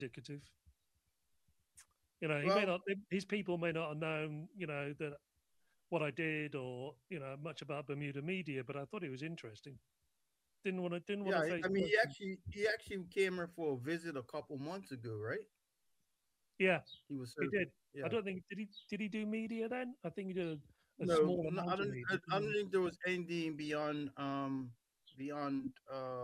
indicative. You know, he may Well, not. His people may not have known, you know, that what I did or you know much about Bermuda media, but I thought it was interesting. Didn't want to yeah, face I mean, question. he actually came here for a visit a couple months ago, right? Yeah, He was he serving. did. I Yeah. don't think did he do media then? I think he did a No, small no, amount of media. I Didn't don't he? think there was anything beyond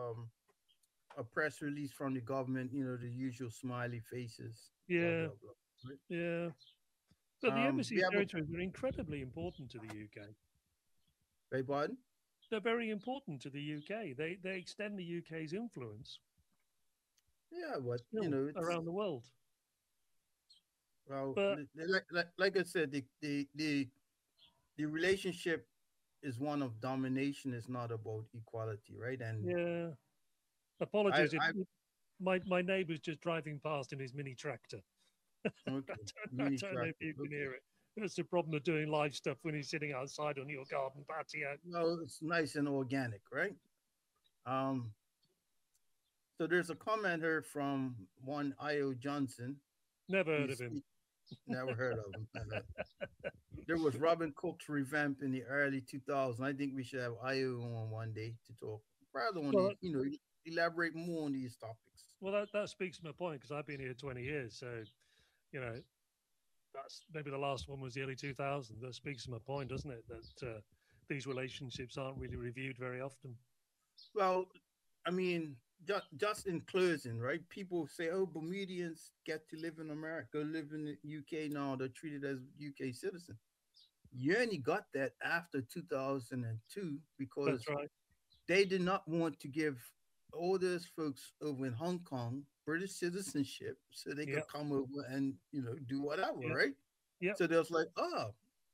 a press release from the government. You know, the usual smiley faces, blah Yeah, blah blah. Right? yeah. But the We overseas have a territories are incredibly important to the UK. Ray Biden. They're very important to the UK. They extend the UK's influence Yeah, but you still know, it's around the world. well, But like I said, the relationship is one of domination. It's not about equality, right? And yeah, I apologies if I my neighbour's just driving past in his mini tractor. okay, I mini don't know if tractor. you can Okay. hear it. That's the problem of doing live stuff when you're sitting outside on your garden patio. No, it's nice and organic, right? Um, so there's a comment here from one Io Johnson. Never heard of He's him. never heard of him. There was Robin Cook's revamp in the early 2000s. I think we should have Io on one day to talk. Probably on Well, the, elaborate more on these topics. that speaks to my point because I've been here 20 years. So, you know, that's maybe the last one was the early 2000s. That speaks to my point, doesn't it? That these relationships aren't really reviewed very often. Well, I mean, just in closing, right? People say, "Oh, Bermudians get to live in America, live in the UK now. They're treated as UK citizens." You only got that after 2002 That's because right. they did not want to give all those folks over in Hong Kong British citizenship so they Yeah, could come over and do whatever, yeah, right? yeah. So they was like, oh,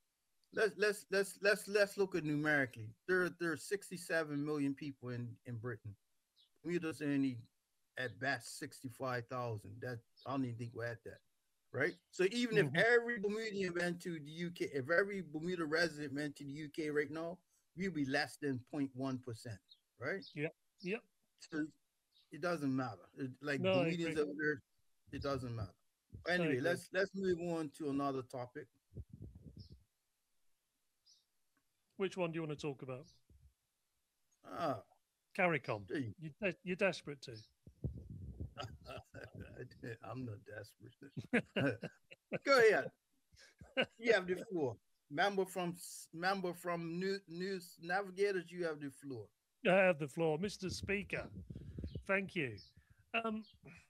let's look at numerically. There are 67 million people in Britain. Bermuda's only at best 65,000. That I don't even think we're at that. Right? So even if Hmm. every Bermudian went to the UK, if every Bermuda resident went to the UK right now, we'd be less than 0.1%, right? Yeah, yeah. So it doesn't matter. Like No, I Bermudians agree. over there, it doesn't matter. I Anyway, agree. let's move on to another topic. Which one do you want to talk about? Ah, CARICOM. gee, You're desperate to. I'm not desperate. Go ahead. You have the floor. Member from News Navigators, you have the floor. I have the floor, Mr. Speaker. Thank you. Um,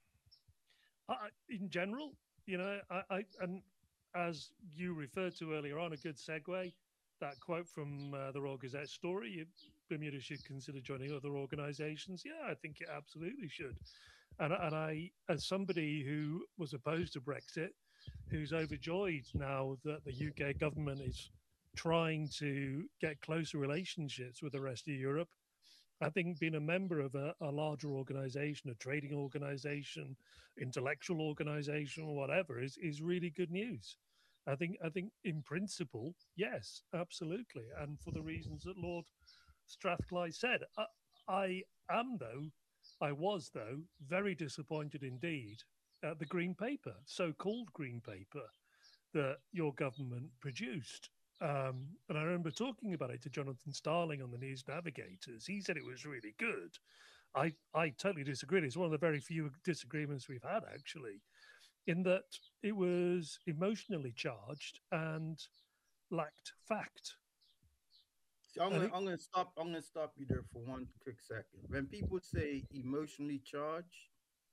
in general, you know, and as you referred to earlier on, a good segue. That quote from the Royal Gazette story: Bermuda should consider joining other organisations. Yeah, I think it absolutely should. And I, as somebody who was opposed to Brexit, who's overjoyed now that the UK government is trying to get closer relationships with the rest of Europe, I think being a member of a larger organization, a trading organization, intellectual organization, or whatever, is really good news. I think in principle, yes, absolutely, and for the reasons that Lord Strathclyde said. I am though, I was though very disappointed indeed at the green paper, so-called green paper that your government produced. And I remember talking about it to Jonathan Starling on the News Navigators. He said it was really good. I totally disagreed. It's one of the very few disagreements we've had, actually, in that it was emotionally charged and lacked fact. So I'm And gonna it, I'm gonna stop I'm gonna stop you there for one quick second. When people say emotionally charged,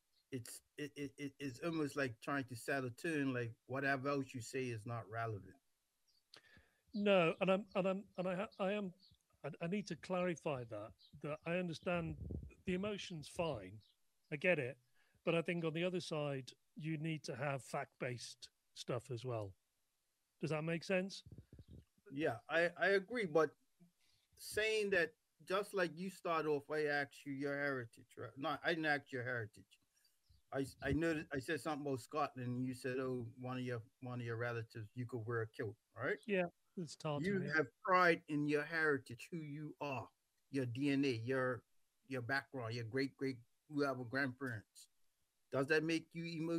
it's almost like trying to set a tune, like whatever else you say is not relevant. no, I am. I need to clarify that I understand the emotion's fine. I get it, but I think on the other side, you need to have fact-based stuff as well. Does that make sense? Yeah, I agree, but saying that just like you start off, I asked you your heritage, right? No, I didn't ask your heritage. I know that I said something about Scotland, and you said, "Oh, one of your relatives, you could wear a kilt." All right, Yeah, it's tartan. you Yeah. have pride in your heritage, who you are, your DNA, your background, your great whoever grandparents. Does that make you emotional?